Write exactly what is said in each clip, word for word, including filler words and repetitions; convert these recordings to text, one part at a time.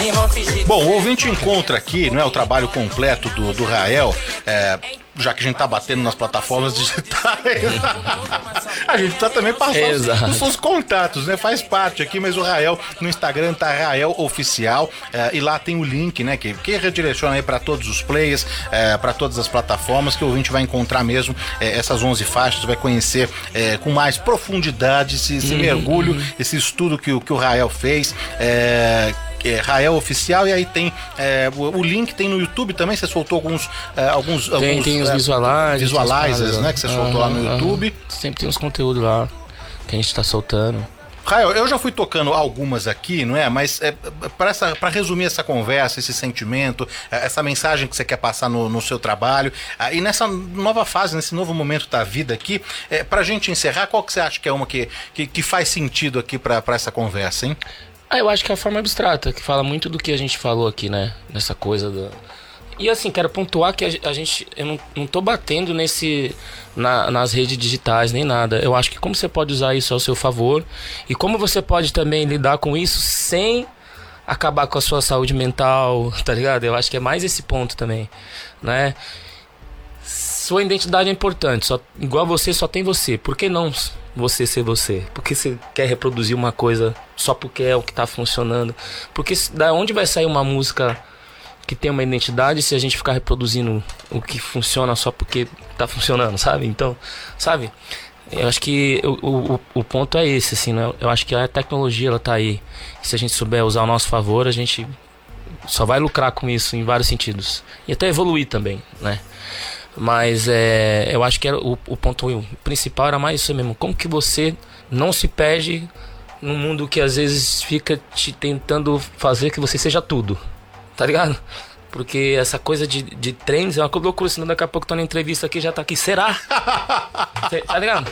Bom, o ouvinte encontra aqui, não é, o trabalho completo do, do Rael, é, já que a gente tá batendo nas plataformas digitais, a gente precisa também passar os, os seus contatos, né? Faz parte aqui, mas o Rael no Instagram tá Rael Oficial, é, e lá tem o link, né? Que, que redireciona aí para todos os players, é, para todas as plataformas, que o ouvinte vai encontrar mesmo é, essas onze faixas, vai conhecer é, com mais profundidade esse, esse uhum, mergulho, uhum. esse estudo que, que o Rael fez. É, É, Rael Oficial, e aí tem é, o, o link tem no YouTube também. Você soltou alguns é, alguns, tem, alguns tem os é, visualizers, visualizers, né, que você soltou ah, lá no YouTube. Ah, sempre tem uns conteúdos lá que a gente tá soltando. Rael, eu já fui tocando algumas aqui, não é? Mas é, para resumir essa conversa, esse sentimento, essa mensagem que você quer passar no, no seu trabalho, e nessa nova fase, nesse novo momento da vida aqui, é, pra gente encerrar, qual que você acha que é uma que, que, que faz sentido aqui pra, pra essa conversa, hein? Ah, eu acho que é a forma abstrata, que fala muito do que a gente falou aqui, né? Nessa coisa da... E assim, quero pontuar que a, a gente... Eu não, não tô batendo nesse... Na, nas redes digitais, nem nada. Eu acho que como você pode usar isso ao seu favor, e como você pode também lidar com isso sem acabar com a sua saúde mental, tá ligado? Eu acho que é mais esse ponto também, né? Sua identidade é importante, só, igual você, só tem você. Por que não você ser você? Por que você quer reproduzir uma coisa só porque é o que tá funcionando? Porque da onde vai sair uma música que tem uma identidade se a gente ficar reproduzindo o que funciona só porque tá funcionando, sabe? Então, sabe? Eu acho que o, o, o ponto é esse, assim, né? Eu acho que a tecnologia, ela tá aí. E se a gente souber usar ao nosso favor, a gente só vai lucrar com isso em vários sentidos. E até evoluir também, né? Mas é, eu acho que era o, o ponto principal era mais isso mesmo. Como que você não se perde num mundo que às vezes fica te tentando fazer que você seja tudo, tá ligado? Porque essa coisa de, de trends é uma loucura, senão daqui a pouco tô na entrevista aqui, já tá aqui, será? Tá ligado?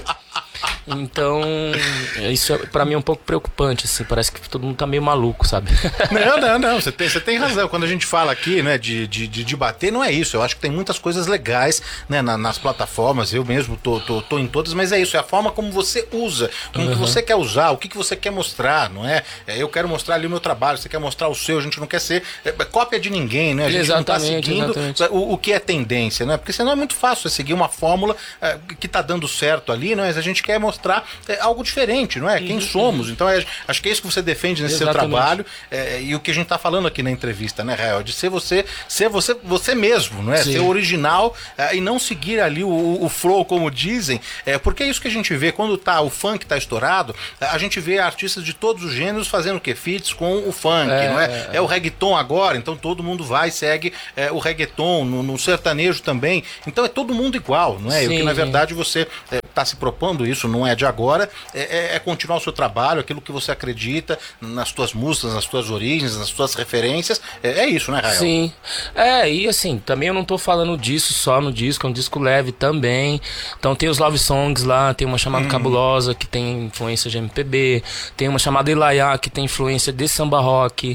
Então, isso é, pra mim é um pouco preocupante, assim, parece que todo mundo tá meio maluco, sabe? Não, não, não, você tem, você tem razão. Quando a gente fala aqui, né, de, de, de debater, não é isso. Eu acho que tem muitas coisas legais, né, na, nas plataformas, eu mesmo tô, tô, tô em todas, mas é isso, é a forma como você usa, como uhum. que você quer usar, o que, que você quer mostrar, não é? é? Eu quero mostrar ali o meu trabalho, você quer mostrar o seu, a gente não quer ser é, cópia de ninguém, né? A gente exatamente, não tá seguindo o, o que é tendência, né? Porque senão é muito fácil você seguir uma fórmula é, que tá dando certo ali, né? Mas a gente quer mostrar é, algo diferente, não é? Quem uhum. somos. Então é, acho que é isso que você defende nesse exatamente. Seu trabalho é, e o que a gente tá falando aqui na entrevista, né, Rael? De ser você, ser você, você mesmo, não é? Sim. Ser original é, e não seguir ali o, o flow, como dizem, é, porque é isso que a gente vê quando tá, o funk tá estourado, a gente vê artistas de todos os gêneros fazendo o quê? Feats com o funk, é, não é? É, é o reggaeton agora, então todo mundo vai e segue é, o reggaeton, no, no sertanejo também, então é todo mundo igual, não é? Sim, o que na verdade você é, tá se propondo, isso não é de agora, é, é continuar o seu trabalho, aquilo que você acredita nas tuas músicas, nas tuas origens, nas tuas referências, é, é isso, né, Rael? Sim, é, e assim, também eu não tô falando disso só no disco, é um disco leve também, então tem os Love Songs lá, tem uma chamada hum. Cabulosa, que tem influência de M P B, tem uma chamada Ilaiá, que tem influência de samba rock,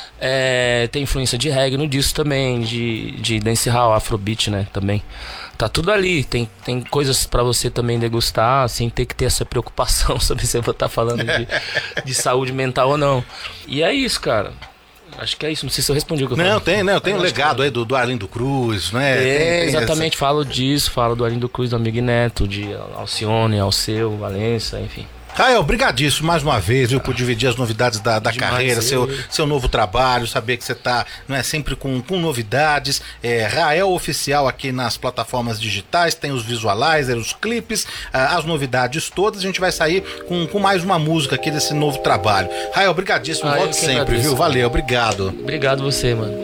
é, tem influência de reggae no disco também, de, de dancehall, afrobeat, né, também. Tá tudo ali, tem, tem coisas pra você também degustar, sem ter que ter essa preocupação sobre se eu vou estar falando de, de saúde mental ou não. E é isso, cara. Acho que é isso, não sei se eu respondi o que eu falei. Não, tem, não, tem um legado aí do, do Arlindo Cruz, né? É, tem, tem exatamente, essa... falo disso, falo do Arlindo Cruz, do Amigo Neto, de Alcione, Alceu, Valença, enfim. Rael, obrigadíssimo mais uma vez, viu, por dividir as novidades da, da carreira, seu, seu novo trabalho, saber que você tá, não é, sempre com, com novidades. É, Rael Oficial aqui nas plataformas digitais, tem os visualizers, os clipes, as novidades todas. A gente vai sair com, com mais uma música aqui desse novo trabalho. Rael, obrigadíssimo, ah, volte sempre, agradeço. Viu? Valeu, obrigado. Obrigado você, mano.